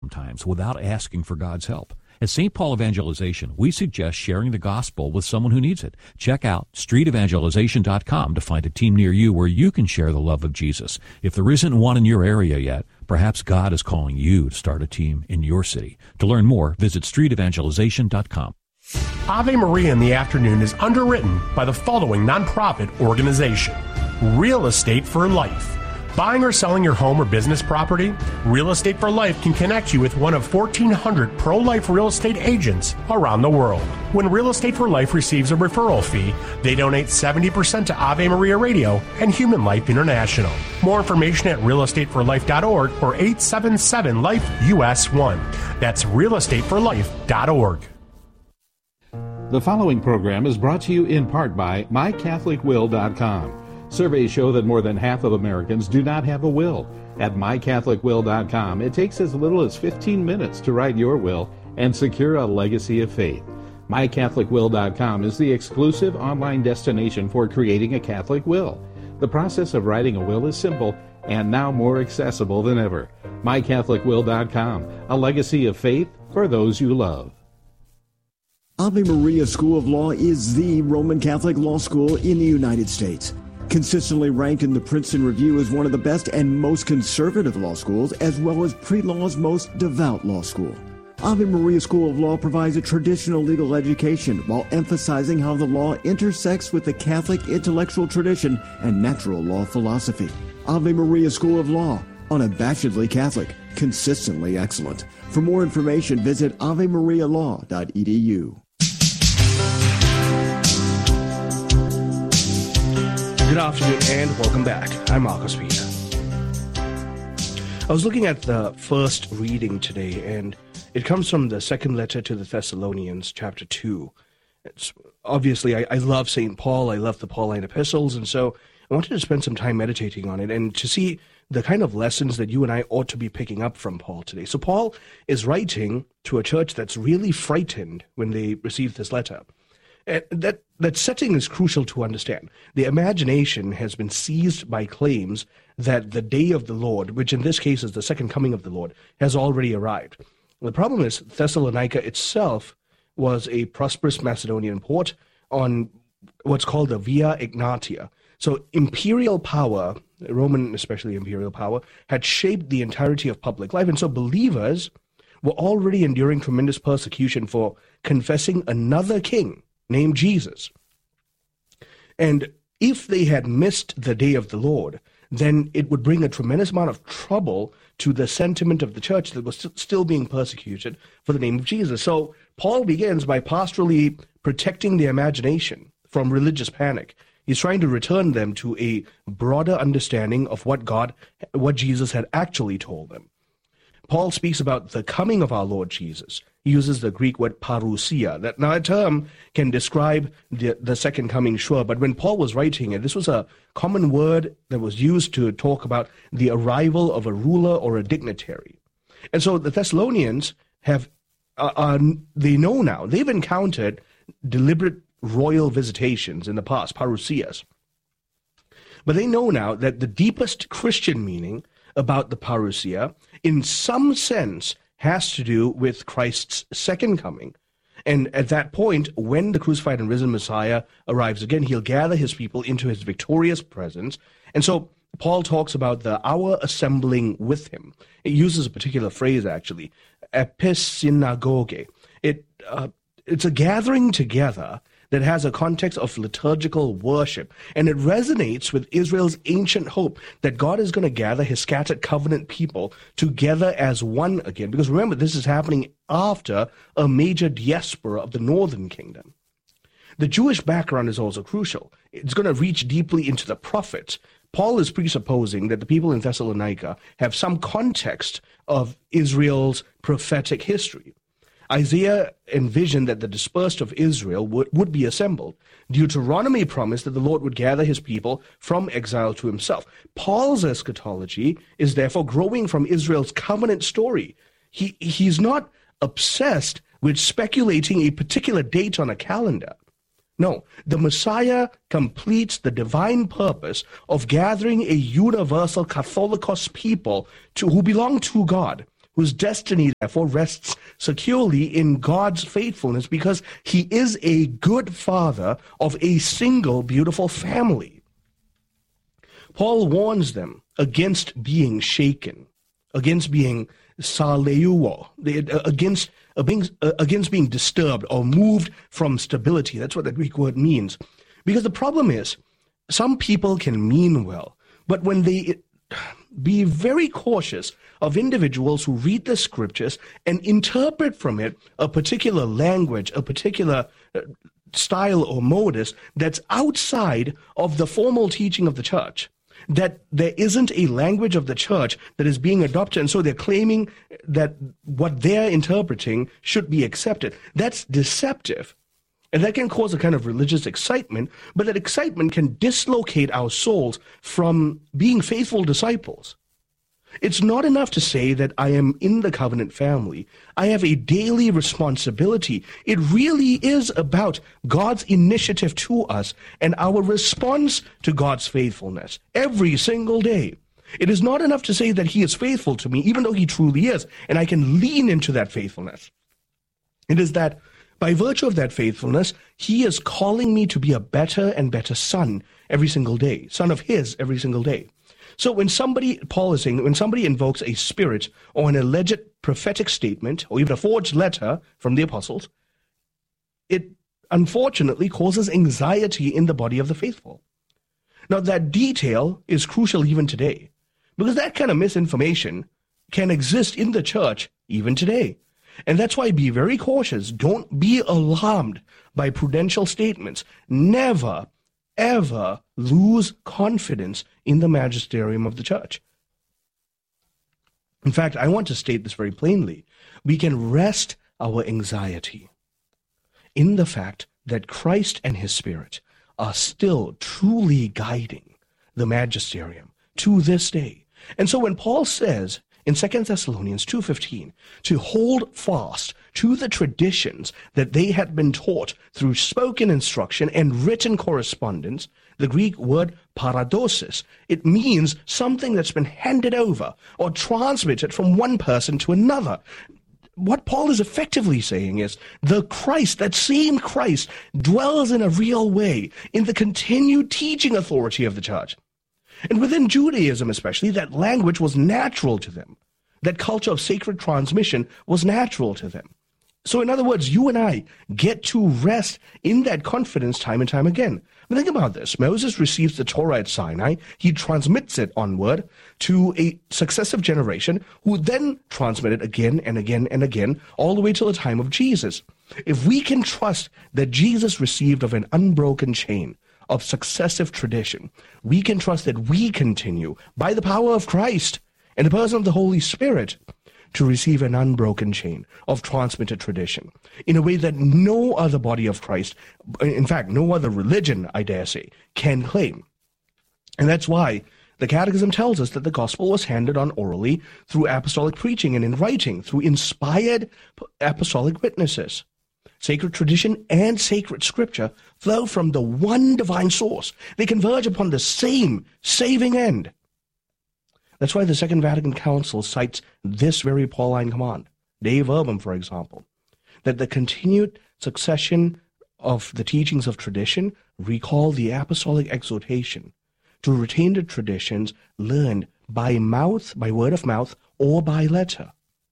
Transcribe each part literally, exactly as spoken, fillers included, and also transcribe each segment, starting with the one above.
sometimes without asking for God's help. At Saint Paul Evangelization, we suggest sharing the gospel with someone who needs it. Check out street evangelization dot com to find a team near you where you can share the love of Jesus. If there isn't one in your area yet, perhaps God is calling you to start a team in your city. To learn more, visit street evangelization dot com. Ave Maria in the Afternoon is underwritten by the following nonprofit organization: Real Estate for Life. Buying or selling your home or business property? Real Estate for Life can connect you with one of fourteen hundred pro-life real estate agents around the world. When Real Estate for Life receives a referral fee, they donate seventy percent to Ave Maria Radio and Human Life International. More information at real estate for life dot org or eight seven seven life U S one. That's real estate for life dot org. The following program is brought to you in part by my catholic will dot com. Surveys show that more than half of Americans do not have a will. At my catholic will dot com, it takes as little as fifteen minutes to write your will and secure a legacy of faith. my catholic will dot com is the exclusive online destination for creating a Catholic will. The process of writing a will is simple and now more accessible than ever. my catholic will dot com, a legacy of faith for those you love. Ave Maria School of Law is the Roman Catholic law school in the United States. Consistently ranked in the Princeton Review as one of the best and most conservative law schools, as well as pre-law's most devout law school. Ave Maria School of Law provides a traditional legal education while emphasizing how the law intersects with the Catholic intellectual tradition and natural law philosophy. Ave Maria School of Law, unabashedly Catholic, consistently excellent. For more information, visit ave maria law dot e d u. Good afternoon and welcome back. I'm Marcus Peter. I was looking at the first reading today, and it comes from the second letter to the Thessalonians, chapter two. It's, obviously, I, I love Saint Paul. I love the Pauline epistles, and so I wanted to spend some time meditating on it and to see the kind of lessons that you and I ought to be picking up from Paul today. So Paul is writing to a church that's really frightened when they receive this letter. And that, that setting is crucial to understand. The imagination has been seized by claims that the day of the Lord, which in this case is the second coming of the Lord, has already arrived. The problem is Thessalonica itself was a prosperous Macedonian port on what's called the Via Egnatia. So imperial power, Roman especially imperial power, had shaped the entirety of public life. And so believers were already enduring tremendous persecution for confessing another king named Jesus. And if they had missed the day of the Lord, then it would bring a tremendous amount of trouble to the sentiment of the church that was st- still being persecuted for the name of Jesus. So Paul begins by pastorally protecting the imagination from religious panic. He's trying to return them to a broader understanding of what God, what Jesus had actually told them. Paul speaks about the coming of our Lord Jesus. He uses the Greek word parousia. That now a term can describe the, the second coming, sure, but when Paul was writing it, this was a common word that was used to talk about the arrival of a ruler or a dignitary. And so the Thessalonians have, uh, uh, they know now, they've encountered deliberate royal visitations in the past, parousias. But they know now that the deepest Christian meaning about the parousia, in some sense, has to do with Christ's second coming. And at that point, when the crucified and risen Messiah arrives again, he'll gather his people into his victorious presence. And so Paul talks about the our assembling with him. It uses a particular phrase, actually, episynagoge. It uh, it's a gathering together that has a context of liturgical worship, and it resonates with Israel's ancient hope that God is going to gather his scattered covenant people together as one again. Because remember, this is happening after a major diaspora of the northern kingdom. The Jewish background is also crucial. It's going to reach deeply into the prophets. Paul is presupposing that the people in Thessalonica have some context of Israel's prophetic history. Isaiah envisioned that the dispersed of Israel would, would be assembled. Deuteronomy promised that the Lord would gather his people from exile to himself. Paul's eschatology is therefore growing from Israel's covenant story. He, he's not obsessed with speculating a particular date on a calendar. No, the Messiah completes the divine purpose of gathering a universal Catholicos people to, who belong to God, whose destiny therefore rests securely in God's faithfulness because he is a good father of a single beautiful family. Paul warns them against being shaken, against being saleuo, against, against being disturbed or moved from stability. That's what the Greek word means. Because the problem is, some people can mean well, but when they be very cautious of individuals who read the scriptures and interpret from it a particular language, a particular style or modus that's outside of the formal teaching of the church, that there isn't a language of the church that is being adopted, and so they're claiming that what they're interpreting should be accepted. That's deceptive. And that can cause a kind of religious excitement, but that excitement can dislocate our souls from being faithful disciples. It's not enough to say that I am in the covenant family. I have a daily responsibility. It really is about God's initiative to us and our response to God's faithfulness every single day. It is not enough to say that he is faithful to me, even though he truly is, and I can lean into that faithfulness. It is that by virtue of that faithfulness, he is calling me to be a better and better son every single day, son of his every single day. So when somebody, Paul is saying, when somebody invokes a spirit or an alleged prophetic statement or even a forged letter from the apostles, it unfortunately causes anxiety in the body of the faithful. Now that detail is crucial even today, because that kind of misinformation can exist in the church even today. And that's why be very cautious. Don't be alarmed by prudential statements. Never, ever lose confidence in the magisterium of the church. In fact, I want to state this very plainly. We can rest our anxiety in the fact that Christ and his Spirit are still truly guiding the magisterium to this day. And so when Paul says in Second Thessalonians two fifteen, to hold fast to the traditions that they had been taught through spoken instruction and written correspondence, the Greek word paradosis, it means something that's been handed over or transmitted from one person to another. What Paul is effectively saying is the Christ, that same Christ, dwells in a real way in the continued teaching authority of the church. And within Judaism especially, that language was natural to them. That culture of sacred transmission was natural to them. So in other words, you and I get to rest in that confidence time and time again. But think about this. Moses receives the Torah at Sinai. He transmits it onward to a successive generation who then transmit it again and again and again all the way till the time of Jesus. If we can trust that Jesus received of an unbroken chain of successive tradition, we can trust that we continue by the power of Christ and the person of the Holy Spirit to receive an unbroken chain of transmitted tradition in a way that no other body of Christ, in fact, no other religion, I dare say, can claim. And that's why the Catechism tells us that the gospel was handed on orally through apostolic preaching and in writing, through inspired apostolic witnesses. Sacred tradition and sacred scripture flow from the one divine source. They converge upon the same saving end. That's why the Second Vatican Council cites this very Pauline command, Dei Verbum, for example, that the continued succession of the teachings of tradition recall the apostolic exhortation to retain the traditions learned by mouth, by word of mouth, or by letter.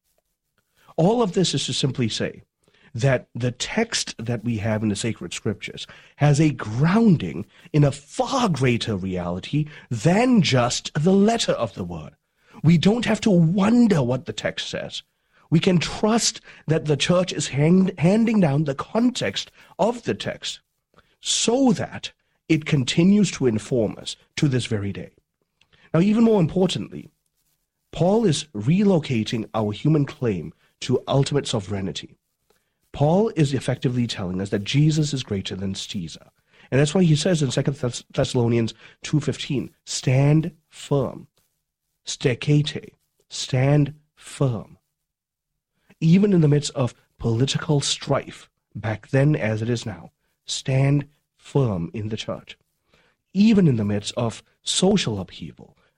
All of this is to simply say that the text that we have in the sacred scriptures has a grounding in a far greater reality than just the letter of the word. We don't have to wonder what the text says. We can trust that the church is hand, handing down the context of the text so that it continues to inform us to this very day. Now, even more importantly, Paul is relocating our human claim to ultimate sovereignty. Paul is effectively telling us that Jesus is greater than Caesar. And that's why he says in Second Thessalonians two fifteen, stand firm. Stekete, stand firm. Even in the midst of political strife, back then as it is now, stand firm in the church. Even in the midst of social upheaval,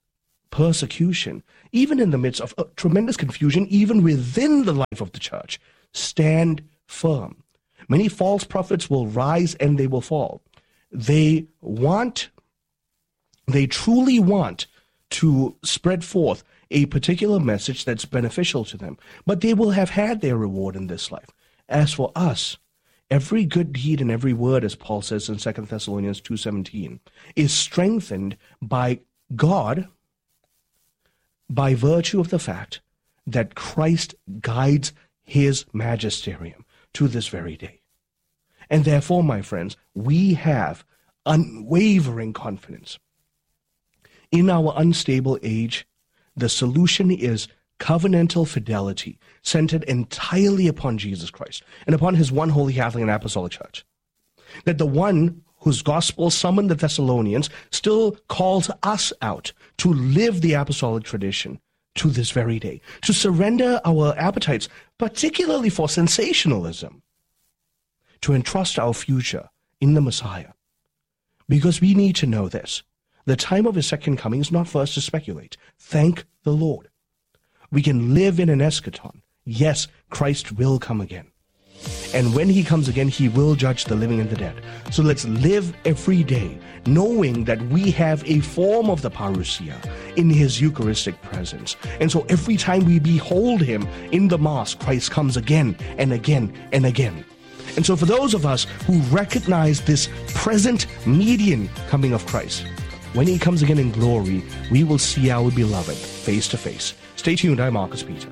persecution, even in the midst of uh, tremendous confusion, even within the life of the church, stand firm. Many false prophets will rise and they will fall. They want, they truly want to spread forth a particular message that's beneficial to them, but they will have had their reward in this life. As for us, every good deed and every word, as Paul says in Second Thessalonians two seventeen, is strengthened by God by virtue of the fact that Christ guides his magisterium to this very day. And therefore, my friends, we have unwavering confidence. In our unstable age, the solution is covenantal fidelity, centered entirely upon Jesus Christ and upon his one holy Catholic and Apostolic Church. That the one whose gospel summoned the Thessalonians still calls us out to live the apostolic tradition to this very day, to surrender our appetites, particularly for sensationalism, to entrust our future in the Messiah. Because we need to know this. The time of his second coming is not for us to speculate. Thank the Lord. We can live in an eschaton. Yes, Christ will come again. And when he comes again, he will judge the living and the dead. So let's live every day knowing that we have a form of the parousia in his Eucharistic presence. And so every time we behold him in the Mass, Christ comes again and again and again. And so for those of us who recognize this present median coming of Christ, when he comes again in glory, we will see our beloved face to face. Stay tuned. I'm Marcus Peter.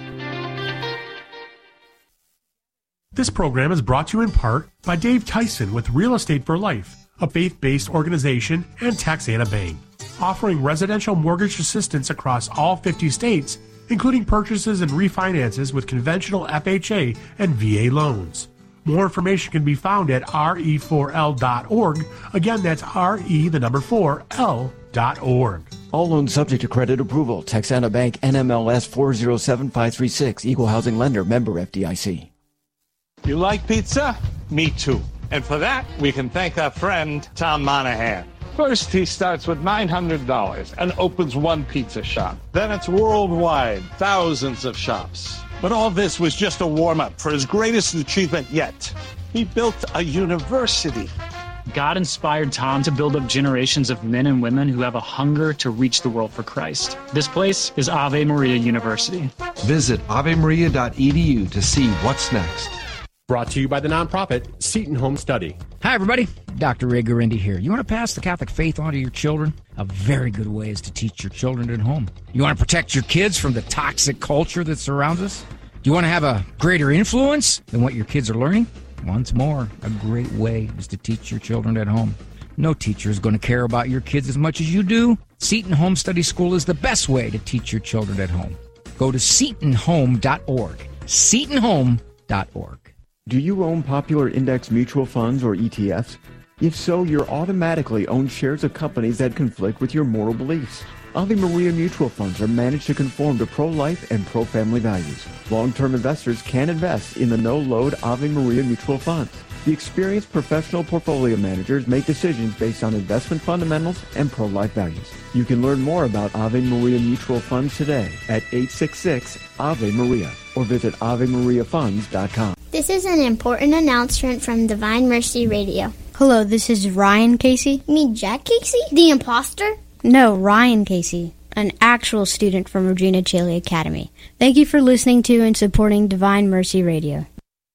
This program is brought to you in part by Dave Tyson with Real Estate for Life, a faith-based organization, and Taxana Bank, offering residential mortgage assistance across all fifty states, including purchases and refinances with conventional F H A and V A loans. More information can be found at R E four L dot org. Again, that's R E, the number four, L dot org. All loans subject to credit approval. Texana Bank, N M L S four zero seven five three six. Equal housing lender. Member F D I C. You like pizza? Me too. And for that, we can thank our friend, Tom Monahan. First, he starts with nine hundred dollars and opens one pizza shop. Then it's worldwide, thousands of shops. But all this was just a warm-up for his greatest achievement yet. He built a university. God inspired Tom to build up generations of men and women who have a hunger to reach the world for Christ. This place is Ave Maria University. Visit ave maria dot e d u to see what's next. Brought to you by the nonprofit Seton Home Study. Hi, everybody. Doctor Ray Guarendi here. You want to pass the Catholic faith on to your children? A very good way is to teach your children at home. You want to protect your kids from the toxic culture that surrounds us? Do you want to have a greater influence than what your kids are learning? Once more, a great way is to teach your children at home. No teacher is going to care about your kids as much as you do. Seton Home Study School is the best way to teach your children at home. Go to seton home dot org. seton home dot org. Do you own popular index mutual funds or E T Fs? If so, you're automatically own shares of companies that conflict with your moral beliefs. Ave Maria mutual funds are managed to conform to pro-life and pro-family values. Long-term investors can invest in the no-load Ave Maria mutual funds. The experienced professional portfolio managers make decisions based on investment fundamentals and pro-life values. You can learn more about Ave Maria mutual funds today at eight six six Ave Maria or visit ave maria funds dot com. This is an important announcement from Divine Mercy Radio. Hello, this is Ryan Casey. You mean Jack Casey? The imposter? No, Ryan Casey, an actual student from Regina Caeli Academy. Thank you for listening to and supporting Divine Mercy Radio.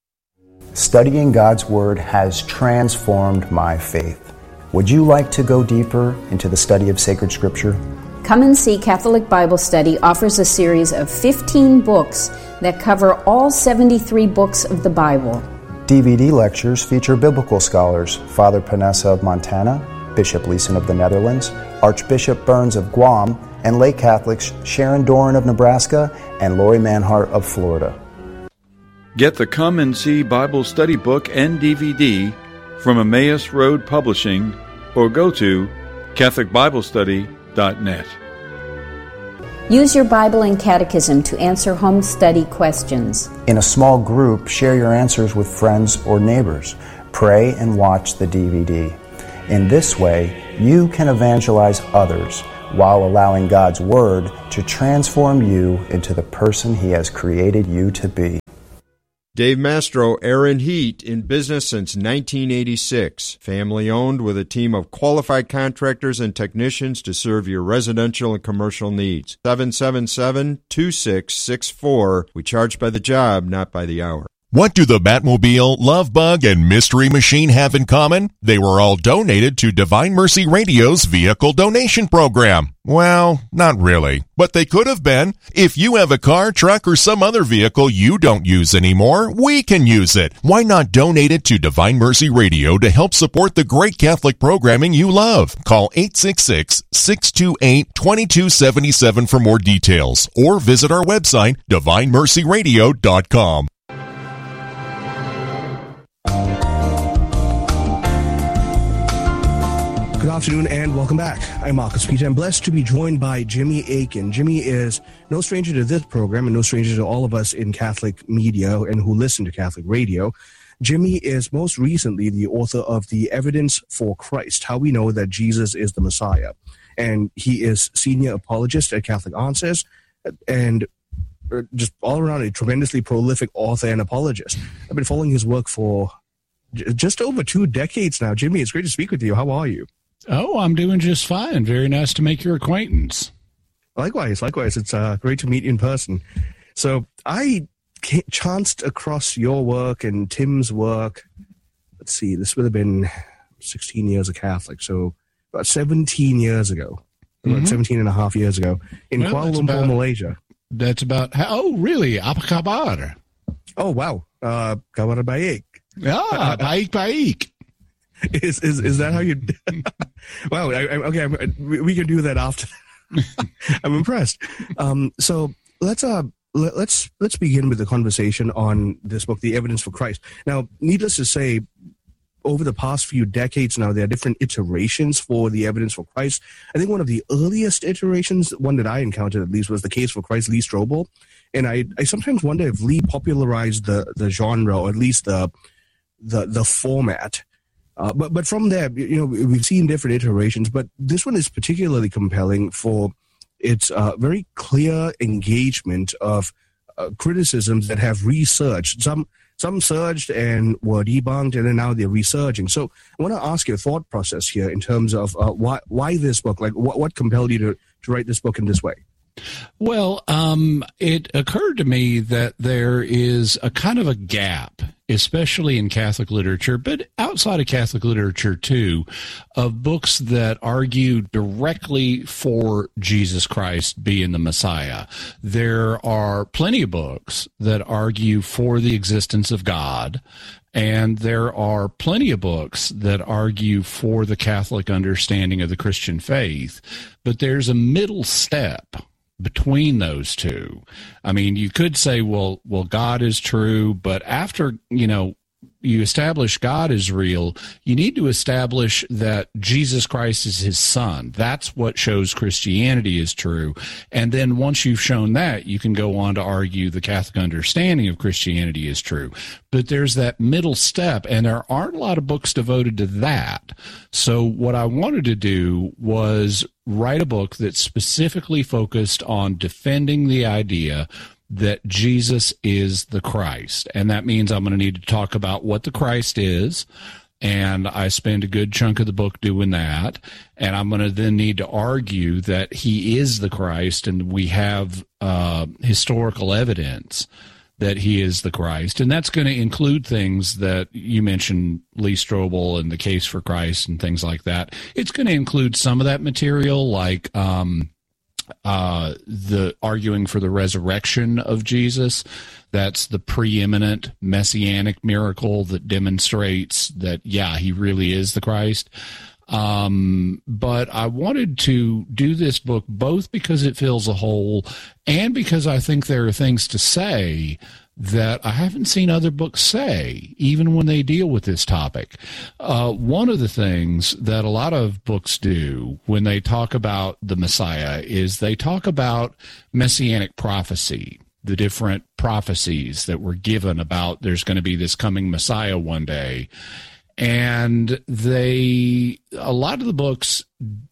Studying God's Word has transformed my faith. Would you like to go deeper into the study of sacred Scripture? Come and See Catholic Bible Study offers a series of fifteen books that cover all seventy-three books of the Bible. D V D lectures feature biblical scholars Father Panessa of Montana, Bishop Leeson of the Netherlands, Archbishop Burns of Guam, and lay Catholics Sharon Doran of Nebraska and Lori Manhart of Florida. Get the Come and See Bible Study Book and D V D from Emmaus Road Publishing or go to catholic bible study dot net. Use your Bible and Catechism to answer home study questions. In a small group, share your answers with friends or neighbors. Pray and watch the D V D. In this way, you can evangelize others while allowing God's Word to transform you into the person He has created you to be. Dave Mastro, Aaron Heat, in business since nineteen eighty-six. Family-owned with a team of qualified contractors and technicians to serve your residential and commercial needs. seven seven seven, two six six four. We charge by the job, not by the hour. What do the Batmobile, Love Bug, and Mystery Machine have in common? They were all donated to Divine Mercy Radio's vehicle donation program. Well, not really, but they could have been. If you have a car, truck, or some other vehicle you don't use anymore, we can use it. Why not donate it to Divine Mercy Radio to help support the great Catholic programming you love? Call eight six six, six two eight, two two seven seven for more details, or visit our website, divine mercy radio dot com. Good afternoon and welcome back. I'm Marcus Peter. I'm blessed to be joined by Jimmy Akin. Jimmy is no stranger to this program and no stranger to all of us in Catholic media and who listen to Catholic radio. Jimmy is most recently the author of The Evidence for Christ, How We Know That Jesus is the Messiah. And he is senior apologist at Catholic Answers and just all around a tremendously prolific author and apologist. I've been following his work for just over two decades now. Jimmy, it's great to speak with you. How are you? Oh, I'm doing just fine. Very nice to make your acquaintance. Likewise, likewise. It's uh, great to meet you in person. So I chanced across your work and Tim's work. Let's see, this would have been sixteen years a Catholic, so about seventeen years ago, about mm-hmm. seventeen and a half years ago, in well, Kuala Lumpur, about, Malaysia. That's about, how, oh, really? Apa kabar? Oh, wow. Uh, kabar baik. Ah, baik, baik. Is is is that how you? Wow. I, I, okay, I, we can do that after. I'm impressed. Um, so let's uh let, let's let's begin with the conversation on this book, The Evidence for Christ. Now, needless to say, over the past few decades now, there are different iterations for The Evidence for Christ. I think one of the earliest iterations, one that I encountered at least, was The Case for Christ, Lee Strobel. And I I sometimes wonder if Lee popularized the the genre, or at least the the the format. Uh, but but from there, you know, we've seen different iterations, but this one is particularly compelling for its uh, very clear engagement of uh, criticisms that have resurged. Some some surged and were debunked, and then now they're resurging. So I want to ask your thought process here in terms of uh, why why this book, like what, what compelled you to, to write this book in this way? Well, um, it occurred to me that there is a kind of a gap, especially in Catholic literature, but outside of Catholic literature too, of books that argue directly for Jesus Christ being the Messiah. There are plenty of books that argue for the existence of God, and there are plenty of books that argue for the Catholic understanding of the Christian faith, but there's a middle step between those two. I mean, you could say, well, well, God is true, but after, you know, you establish God is real, you need to establish that Jesus Christ is his son. That's what shows Christianity is true. And then once you've shown that, you can go on to argue the Catholic understanding of Christianity is true. But there's that middle step, and there aren't a lot of books devoted to that. So what I wanted to do was write a book that specifically focused on defending the idea that Jesus is the Christ. And that means I'm going to need to talk about what the Christ is, and I spend a good chunk of the book doing that. And I'm going to then need to argue that he is the Christ, and we have uh, historical evidence that he is the Christ. And that's going to include things that you mentioned, Lee Strobel and The Case for Christ and things like that. It's going to include some of that material, like um, uh, the arguing for the resurrection of Jesus. That's the preeminent messianic miracle that demonstrates that, yeah, he really is the Christ. Um, but I wanted to do this book both because it fills a hole and because I think there are things to say that I haven't seen other books say, even when they deal with this topic. Uh, one of the things that a lot of books do when they talk about the Messiah is they talk about messianic prophecy, the different prophecies that were given about there's going to be this coming Messiah one day. And they, a lot of the books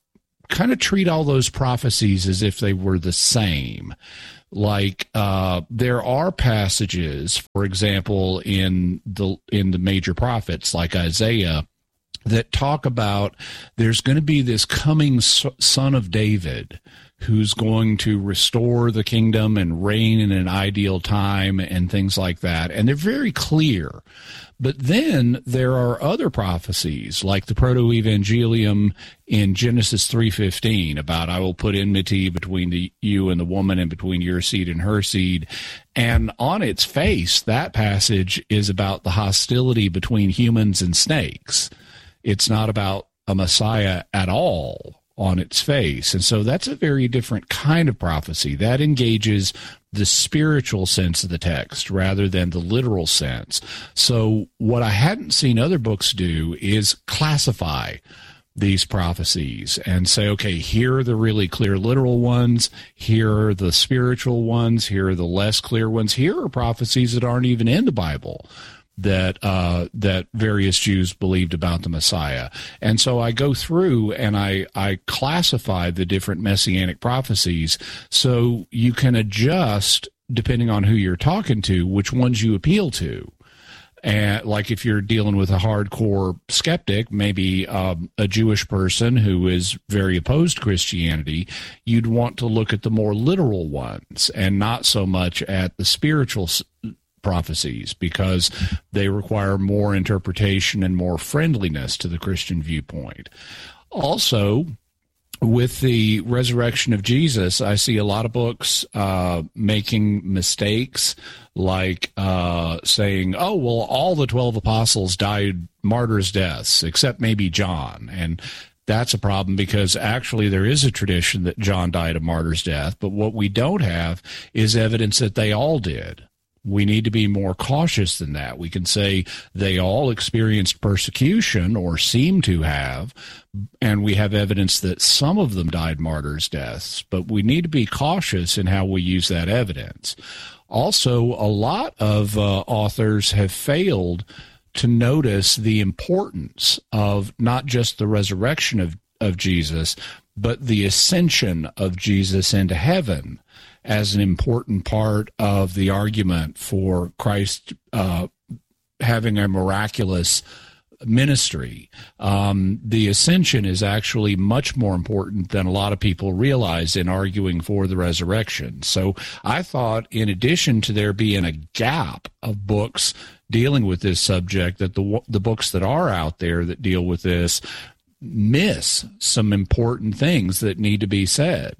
kind of treat all those prophecies as if they were the same. Like uh, there are passages, for example, in the in the major prophets like Isaiah, that talk about there's going to be this coming son of David who's going to restore the kingdom and reign in an ideal time and things like that. And they're very clear. But then there are other prophecies, like the Proto-Evangelium in Genesis three fifteen, about I will put enmity between the, you and the woman and between your seed and her seed. And on its face, that passage is about the hostility between humans and snakes. It's not about a Messiah at all on its face. And so that's a very different kind of prophecy. That engages the spiritual sense of the text rather than the literal sense. So what I hadn't seen other books do is classify these prophecies and say, okay, here are the really clear literal ones, here are the spiritual ones, here are the less clear ones, here are prophecies that aren't even in the Bible that uh, that various Jews believed about the Messiah. And so I go through and I, I classify the different messianic prophecies so you can adjust, depending on who you're talking to, which ones you appeal to. And like if you're dealing with a hardcore skeptic, maybe um, a Jewish person who is very opposed to Christianity, you'd want to look at the more literal ones and not so much at the spiritual prophecies, because they require more interpretation and more friendliness to the Christian viewpoint. Also, with the resurrection of Jesus, I see a lot of books uh, making mistakes, like uh, saying, oh, well, all the twelve apostles died martyrs' deaths, except maybe John. And that's a problem, because actually there is a tradition that John died a martyr's death, but what we don't have is evidence that they all did. We need to be more cautious than that. We can say they all experienced persecution or seem to have, and we have evidence that some of them died martyrs' deaths, but we need to be cautious in how we use that evidence. Also, a lot of uh, authors have failed to notice the importance of not just the resurrection of, of Jesus, but the ascension of Jesus into heaven as an important part of the argument for Christ uh, having a miraculous ministry. Um, the ascension is actually much more important than a lot of people realize in arguing for the resurrection. So I thought, in addition to there being a gap of books dealing with this subject, that the the books that are out there that deal with this miss some important things that need to be said.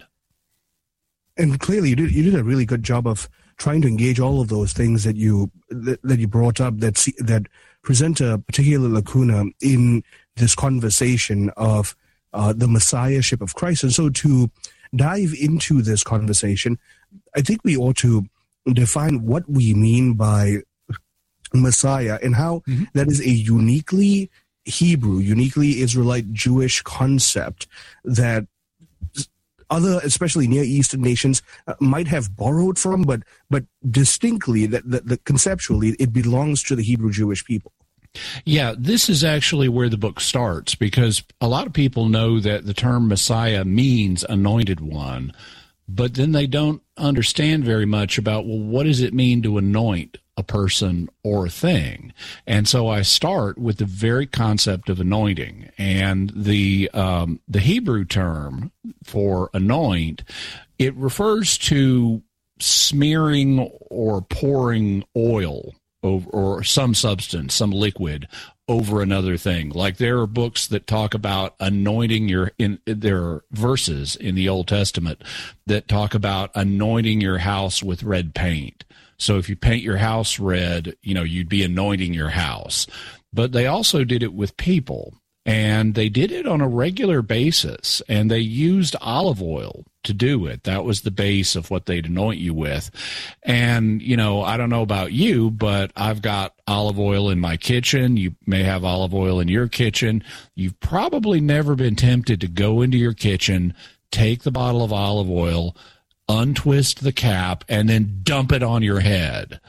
And clearly, you did you did a really good job of trying to engage all of those things that you that, that you brought up that see, that present a particular lacuna in this conversation of uh, the messiahship of Christ. And so, to dive into this conversation, I think we ought to define what we mean by Messiah and how mm-hmm. that is a uniquely Hebrew, uniquely Israelite Jewish concept that other, especially Near Eastern nations, uh, might have borrowed from, but but distinctly, that, that, that conceptually, it belongs to the Hebrew Jewish people. Yeah, this is actually where the book starts, because a lot of people know that the term Messiah means anointed one, but then they don't understand very much about, well, what does it mean to anoint a person or a thing? And so I start with the very concept of anointing, and the um, the Hebrew term for anoint, it refers to smearing or pouring oil over, or some substance, some liquid over another thing. Like there are books that talk about anointing your, in there are verses in the Old Testament that talk about anointing your house with red paint. So if you paint your house red, you know, you'd be anointing your house. But they also did it with people, and they did it on a regular basis, and they used olive oil to do it. That was the base of what they'd anoint you with. And, you know, I don't know about you, but I've got olive oil in my kitchen. You may have olive oil in your kitchen. You've probably never been tempted to go into your kitchen, take the bottle of olive oil, untwist the cap, and then dump it on your head.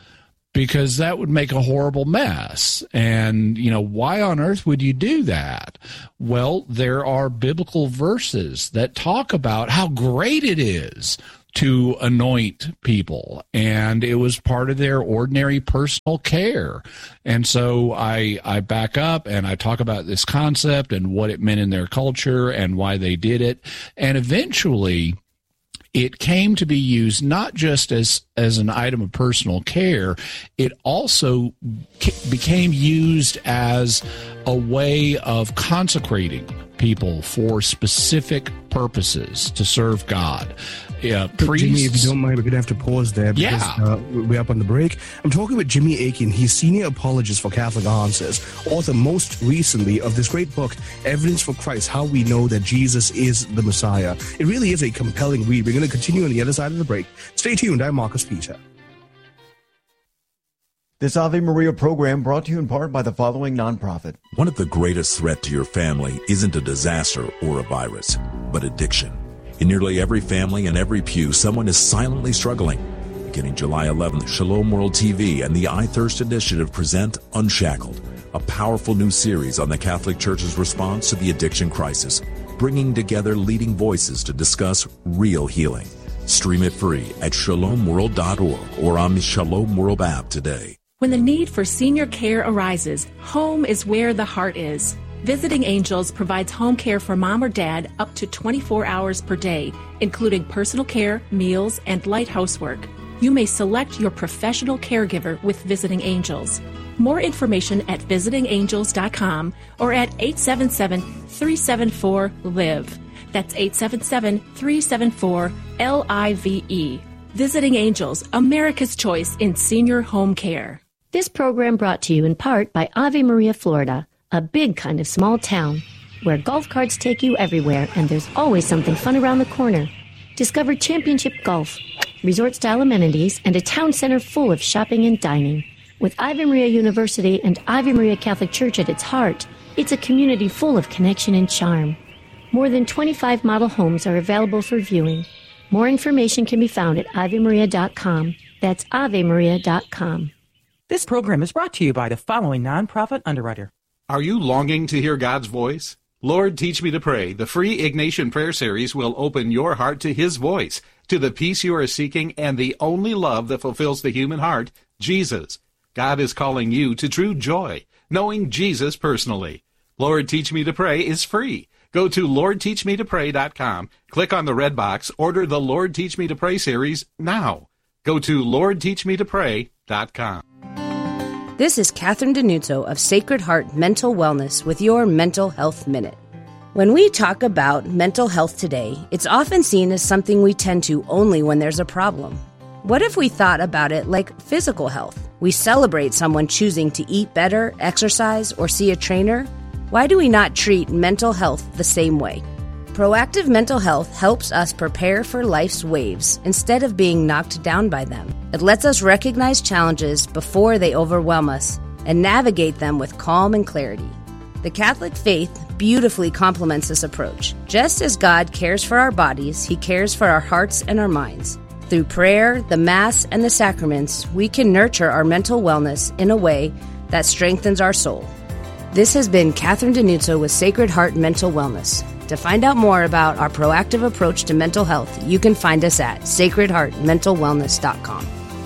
because that would make a horrible mess. And, you know, why on earth would you do that? Well, there are biblical verses that talk about how great it is to anoint people, and it was part of their ordinary personal care. And so I I back up and I talk about this concept and what it meant in their culture and why they did it. And eventually it came to be used not just as, as an item of personal care, it also became used as a way of consecrating people for specific purposes to serve God. Yeah, priests. Jimmy, if you don't mind, we're going to have to pause there because yeah. uh, we're up on the break. I'm talking with Jimmy Akin. He's senior apologist for Catholic Answers, author most recently of this great book, Evidence for Christ, How We Know That Jesus is the Messiah. It really is a compelling read. We're going to continue on the other side of the break. Stay tuned. I'm Marcus Peter. This Ave Maria program brought to you in part by the following nonprofit. One of the greatest threats to your family isn't a disaster or a virus, but addiction. In nearly every family and every pew, someone is silently struggling. Beginning July eleventh, Shalom World T V and the I Thirst Initiative present Unshackled, a powerful new series on the Catholic Church's response to the addiction crisis, bringing together leading voices to discuss real healing. Stream it free at shalom world dot org or on the Shalom World app today. When the need for senior care arises, home is where the heart is. Visiting Angels provides home care for mom or dad up to twenty-four hours per day, including personal care, meals, and light housework. You may select your professional caregiver with Visiting Angels. More information at visiting angels dot com or at eight seven seven, three seven four, L I V E. That's eight seven seven, three seven four, L I V E. Visiting Angels, America's choice in senior home care. This program brought to you in part by Ave Maria, Florida, a big kind of small town where golf carts take you everywhere and there's always something fun around the corner. Discover championship golf, resort-style amenities, and a town center full of shopping and dining. With Ave Maria University and Ave Maria Catholic Church at its heart, it's a community full of connection and charm. More than twenty-five model homes are available for viewing. More information can be found at ave maria dot com. That's ave maria dot com. This program is brought to you by the following nonprofit underwriter. Are you longing to hear God's voice? Lord, Teach Me to Pray, the free Ignatian Prayer Series will open your heart to His voice, to the peace you are seeking, and the only love that fulfills the human heart, Jesus. God is calling you to true joy, knowing Jesus personally. Lord, Teach Me to Pray is free. Go to lord teach me to pray dot com, click on the red box, order the Lord Teach Me to Pray series now. Go to lord teach me to pray dot com. This is Catherine Denuzzo of Sacred Heart Mental Wellness with your Mental Health Minute. When we talk about mental health today, it's often seen as something we tend to only when there's a problem. What if we thought about it like physical health? We celebrate someone choosing to eat better, exercise, or see a trainer. Why do we not treat mental health the same way? Proactive mental health helps us prepare for life's waves instead of being knocked down by them. It lets us recognize challenges before they overwhelm us and navigate them with calm and clarity. The Catholic faith beautifully complements this approach. Just as God cares for our bodies, He cares for our hearts and our minds. Through prayer, the Mass, and the sacraments, we can nurture our mental wellness in a way that strengthens our soul. This has been Catherine Denuzzo with Sacred Heart Mental Wellness. To find out more about our proactive approach to mental health, you can find us at sacred heart mental wellness dot com.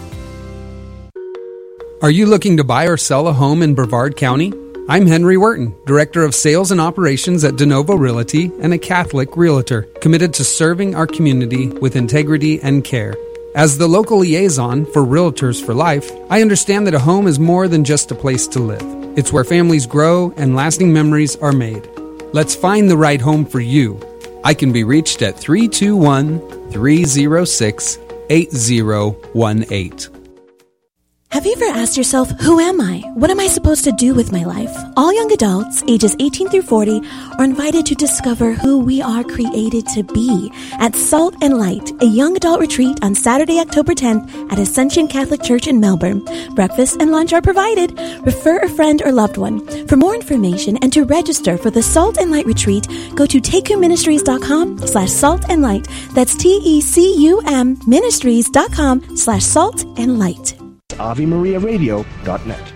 Are you looking to buy or sell a home in Brevard County? I'm Henry Wharton, Director of Sales and Operations at DeNovo Realty and a Catholic Realtor, committed to serving our community with integrity and care. As the local liaison for Realtors for Life, I understand that a home is more than just a place to live. It's where families grow and lasting memories are made. Let's find the right home for you. I can be reached at three two one, three zero six, eight zero one eight. Have you ever asked yourself, who am I? What am I supposed to do with my life? All young adults, ages eighteen through forty, are invited to discover who we are created to be at Salt and Light, a young adult retreat on Saturday, October tenth at Ascension Catholic Church in Melbourne. Breakfast and lunch are provided. Refer a friend or loved one. For more information and to register for the Salt and Light retreat, go to tecumministries.com slash salt and light. That's T E C U M ministries.com slash salt and light. ave maria radio dot net.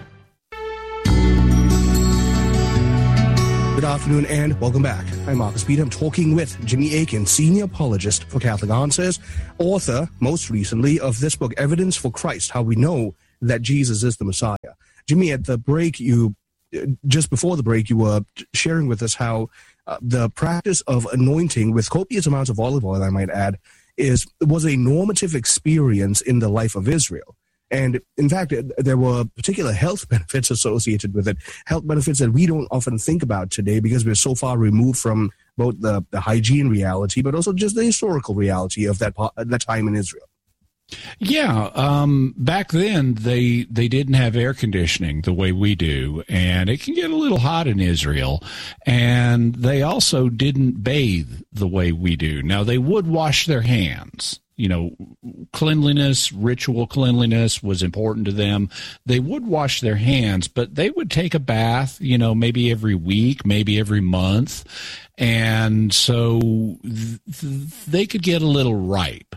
Good afternoon and welcome back. I'm Marcus Peter. I'm talking with Jimmy Akin, Senior Apologist for Catholic Answers, author, most recently, of this book, Evidence for Christ, How We Know That Jesus is the Messiah. Jimmy, at the break, you just before the break, you were sharing with us how uh, the practice of anointing with copious amounts of olive oil, I might add, is was a normative experience in the life of Israel. And in fact, there were particular health benefits associated with it, health benefits that we don't often think about today because we're so far removed from both the, the hygiene reality, but also just the historical reality of that, that time in Israel. Yeah, um, back then they they didn't have air conditioning the way we do, and it can get a little hot in Israel. And they also didn't bathe the way we do. Now, they would wash their hands. You know, cleanliness, ritual cleanliness was important to them. They would wash their hands, but they would take a bath, you know, maybe every week, maybe every month. And so th- th- they could get a little ripe.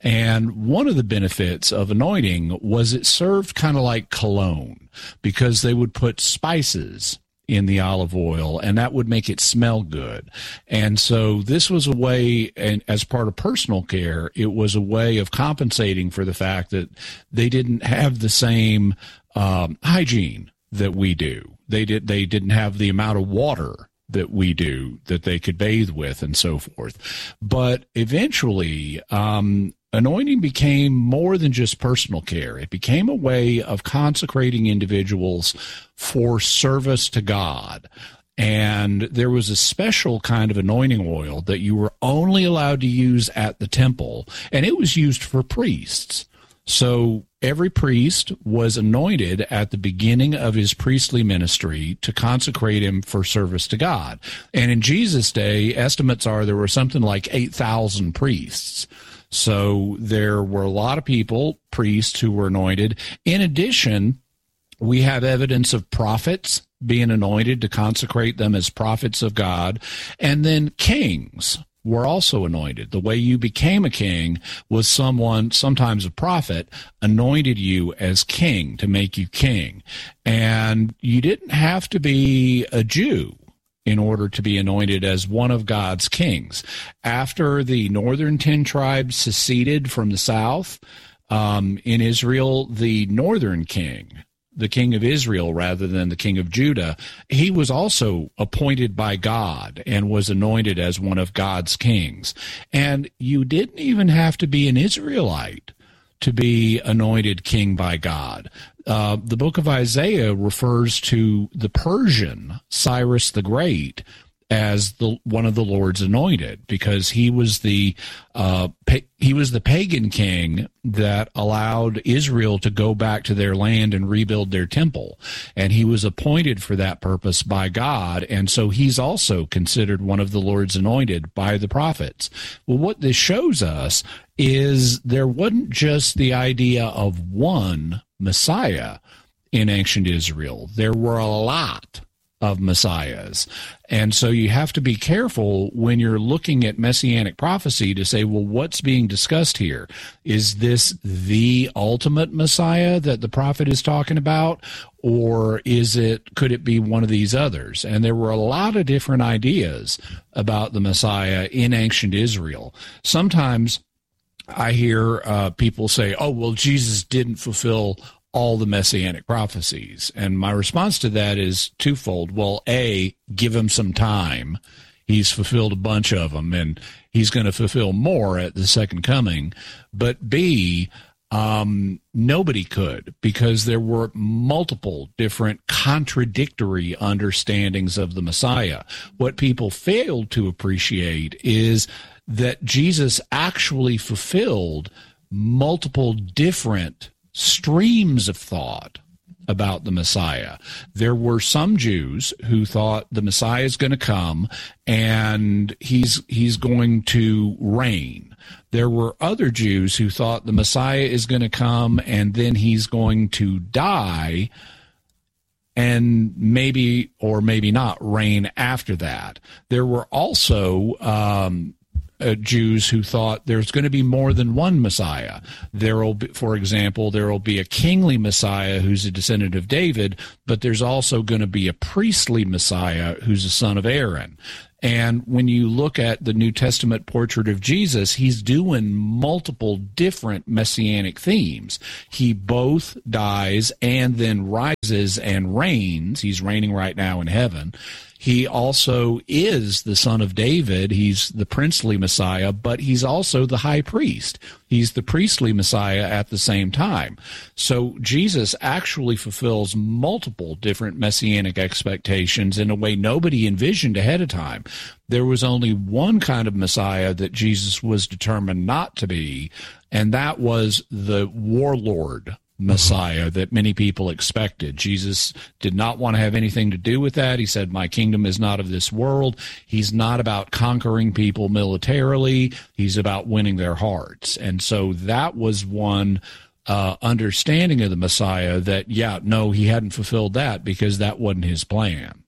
And one of the benefits of anointing was it served kind of like cologne because they would put spices in the olive oil, and that would make it smell good. And so this was a way, and as part of personal care, it was a way of compensating for the fact that they didn't have the same um, hygiene that we do. They did. They didn't have the amount of water that we do that they could bathe with and so forth. But eventually, um, anointing became more than just personal care. It became a way of consecrating individuals for service to God. And there was a special kind of anointing oil that you were only allowed to use at the temple, and it was used for priests. So every priest was anointed at the beginning of his priestly ministry to consecrate him for service to God. And in Jesus' day, estimates are there were something like eight thousand priests. So there were a lot of people, priests, who were anointed. In addition, we have evidence of prophets being anointed to consecrate them as prophets of God. And then kings were also anointed. The way you became a king was someone, sometimes a prophet, anointed you as king to make you king. And you didn't have to be a Jew in order to be anointed as one of God's kings. After the northern ten tribes seceded from the south, um, in Israel, the northern king, the king of Israel rather than the king of Judah, he was also appointed by God and was anointed as one of God's kings. And you didn't even have to be an Israelite to be anointed king by God. Uh, the book of Isaiah refers to the Persian Cyrus the Great as the one of the Lord's anointed, because he was the uh, pa- he was the pagan king that allowed Israel to go back to their land and rebuild their temple, and he was appointed for that purpose by God, and so he's also considered one of the Lord's anointed by the prophets. Well, what this shows us is there wasn't just the idea of one Messiah in ancient Israel. There were a lot of messiahs. And so you have to be careful when you're looking at messianic prophecy to say, well, what's being discussed here? Is this the ultimate Messiah that the prophet is talking about? Or is it, could it be one of these others? And there were a lot of different ideas about the Messiah in ancient Israel. Sometimes I hear uh, people say, oh, well, Jesus didn't fulfill all the messianic prophecies. And my response to that is twofold. Well, A, give him some time. He's fulfilled a bunch of them, and he's going to fulfill more at the second coming. But B, um, nobody could, because there were multiple different contradictory understandings of the Messiah. What people failed to appreciate is that Jesus actually fulfilled multiple different streams of thought about the Messiah. There were some Jews who thought the Messiah is going to come and he's he's going to reign. There were other Jews who thought the Messiah is going to come and then he's going to die and maybe or maybe not reign after that. There were also um uh, Jews who thought there's going to be more than one Messiah. There will be, for example, there will be a kingly Messiah who's a descendant of David, but there's also going to be a priestly Messiah who's a son of Aaron. And when you look at the New Testament portrait of Jesus, he's doing multiple different messianic themes. He both dies and then rises and reigns. He's reigning right now in heaven. He also is the son of David. He's the princely Messiah, but he's also the high priest. He's the priestly Messiah at the same time. So Jesus actually fulfills multiple different messianic expectations in a way nobody envisioned ahead of time. There was only one kind of Messiah that Jesus was determined not to be, and that was the warlord Messiah that many people expected. Jesus did not want to have anything to do with that. He said, my kingdom is not of this world. He's not about conquering people militarily. He's about winning their hearts. And so that was one uh, understanding of the Messiah that, yeah, no, he hadn't fulfilled that because that wasn't his plan.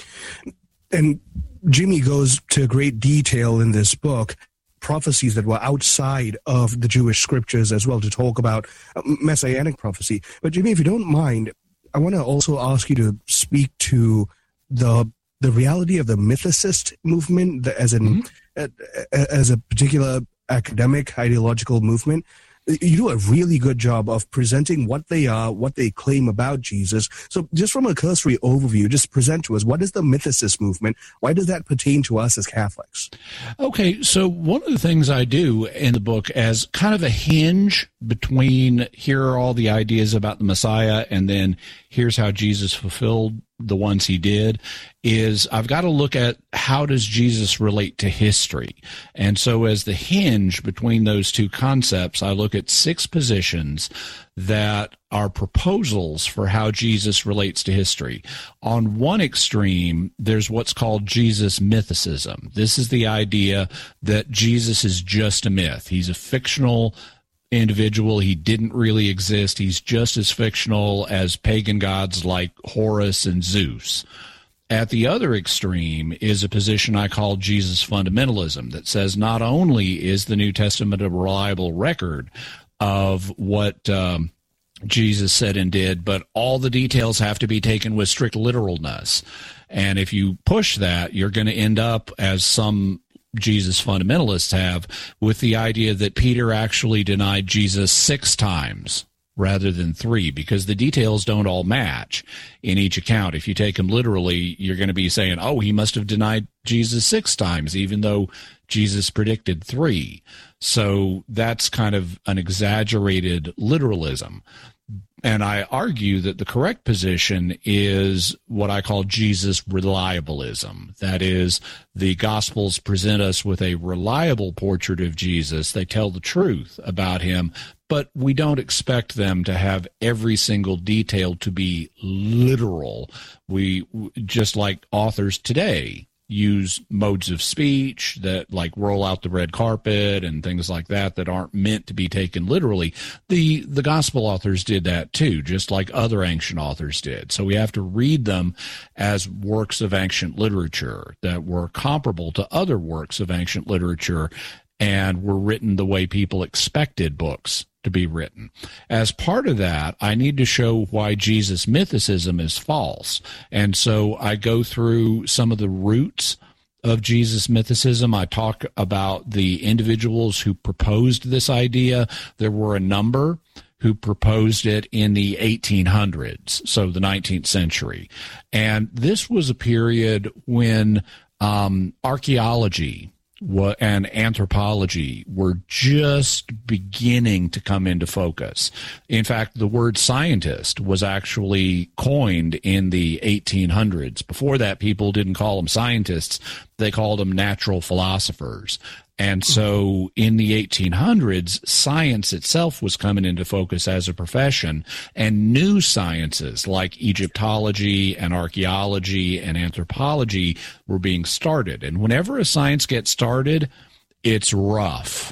And Jimmy goes to great detail in this book, prophecies that were outside of the Jewish scriptures as well, to talk about messianic prophecy. But Jimmy, if you don't mind, I want to also ask you to speak to the the reality of the mythicist movement as an mm-hmm. as a particular academic ideological movement. You do a really good job of presenting what they are, what they claim about Jesus. So just from a cursory overview, just present to us, what is the mythicist movement? Why does that pertain to us as Catholics? Okay, so one of the things I do in the book as kind of a hinge between here are all the ideas about the Messiah and then here's how Jesus fulfilled the ones he did, is I've got to look at how does Jesus relate to history. And so as the hinge between those two concepts, I look at six positions that are proposals for how Jesus relates to history. On one extreme, there's what's called Jesus mythicism. This is the idea that Jesus is just a myth. He's a fictional individual. He didn't really exist. He's just as fictional as pagan gods like Horus and Zeus. At the other extreme is a position I call Jesus fundamentalism that says not only is the New Testament a reliable record of what um, Jesus said and did, but all the details have to be taken with strict literalness. And if you push that, you're going to end up, as some Jesus fundamentalists have, with the idea that Peter actually denied Jesus six times rather than three, because the details don't all match in each account. If you take them literally, you're going to be saying, oh, he must have denied Jesus six times, even though Jesus predicted three. So that's kind of an exaggerated literalism. And I argue that the correct position is what I call Jesus reliabilism. That is, the Gospels present us with a reliable portrait of Jesus. They tell the truth about him, but we don't expect them to have every single detail to be literal. We, just like authors today, use modes of speech that like roll out the red carpet and things like that that aren't meant to be taken literally. The the gospel authors did that too, just like other ancient authors did. So we have to read them as works of ancient literature that were comparable to other works of ancient literature and were written the way people expected books to be written. As part of that, I need to show why Jesus mythicism is false. And so I go through some of the roots of Jesus mythicism. I talk about the individuals who proposed this idea. There were a number who proposed it in the eighteen hundreds, so the nineteenth century. And this was a period when um, archaeology and anthropology were just beginning to come into focus. In fact, the word scientist was actually coined in the eighteen hundreds. Before that, people didn't call them scientists. They called them natural philosophers. And so in the eighteen hundreds, science itself was coming into focus as a profession, and new sciences like Egyptology and archaeology and anthropology were being started. And whenever a science gets started, it's rough.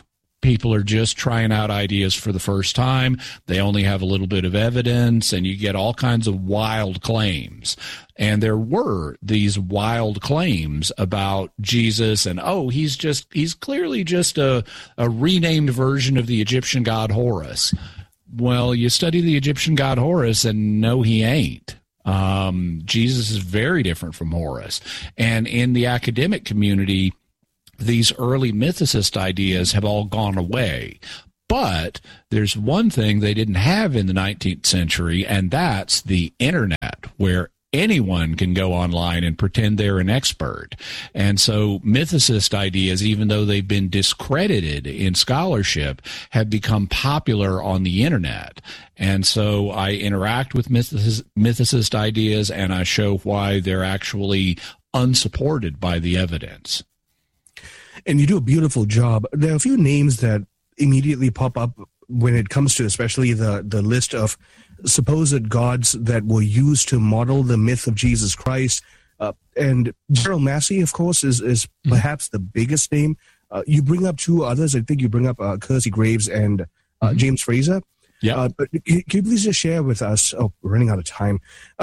people are just trying out ideas for the first time. They only have a little bit of evidence, and you get all kinds of wild claims. And there were these wild claims about Jesus, and oh, he's just he's clearly just a, a renamed version of the Egyptian god Horus. Well, you study the Egyptian god Horus, and no, he ain't. Um, Jesus is very different from Horus. And in the academic community, these early mythicist ideas have all gone away. But there's one thing they didn't have in the nineteenth century, and that's the internet, where anyone can go online and pretend they're an expert. And so mythicist ideas, even though they've been discredited in scholarship, have become popular on the internet. And so I interact with mythicist, mythicist ideas, and I show why they're actually unsupported by the evidence. And you do a beautiful job. There are a few names that immediately pop up when it comes to especially the, the list of supposed gods that were used to model the myth of Jesus Christ. Uh, and Gerald Massey, of course, is, is perhaps the biggest name. Uh, you bring up two others. I think you bring up uh, Kersey Graves and uh, mm-hmm. James Fraser. Yeah. Uh, but can you please just share with us? Oh, we're running out of time.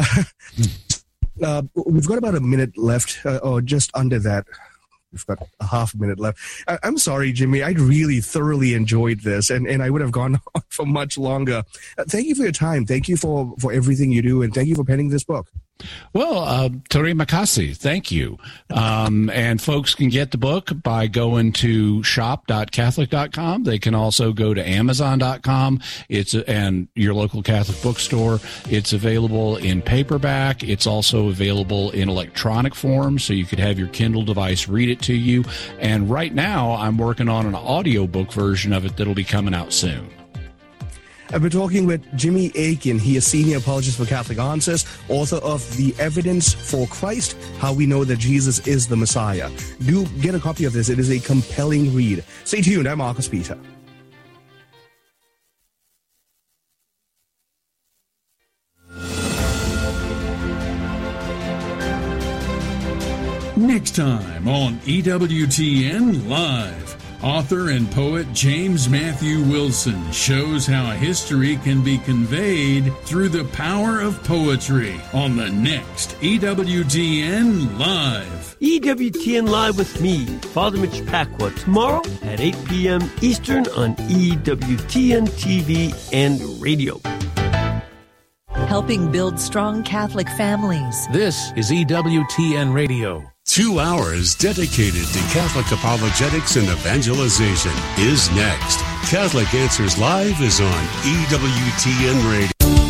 uh, we've got about a minute left, uh, or just under that. We've got a half a minute left. I, I'm sorry, Jimmy. I really thoroughly enjoyed this, and, and I would have gone on for much longer. Uh, thank you for your time. Thank you for, for everything you do, and thank you for penning this book. Well, uh, terima kasih. Thank you. Um, and folks can get the book by going to shop dot catholic dot com. They can also go to amazon dot com. It's and your local Catholic bookstore. It's available in paperback. It's also available in electronic form, so you could have your Kindle device read it to you. And right now, I'm working on an audiobook version of it that'll be coming out soon. I've been talking with Jimmy Akin. He is Senior Apologist for Catholic Answers, author of The Evidence for Christ, How We Know That Jesus is the Messiah. Do get a copy of this. It is a compelling read. Stay tuned. I'm Marcus Peter. Next time on E W T N Live. Author and poet James Matthew Wilson shows how history can be conveyed through the power of poetry on the next E W T N Live. E W T N Live with me, Father Mitch Pacwa, tomorrow at eight p.m. Eastern on E W T N T V and radio. Helping build strong Catholic families. This is E W T N Radio. Two hours dedicated to Catholic apologetics and evangelization is next. Catholic Answers Live is on E W T N Radio.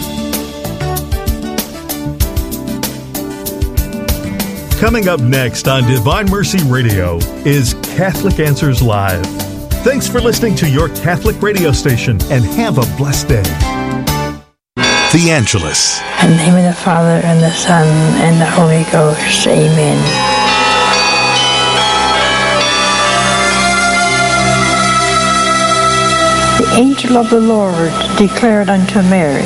Coming up next on Divine Mercy Radio is Catholic Answers Live. Thanks for listening to your Catholic radio station, and have a blessed day. The Angelus. In the name of the Father, and the Son, and the Holy Ghost. Amen. The angel of the Lord declared unto Mary,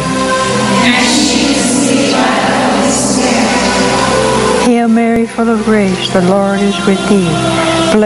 Hail Mary, full of grace, the Lord is with thee.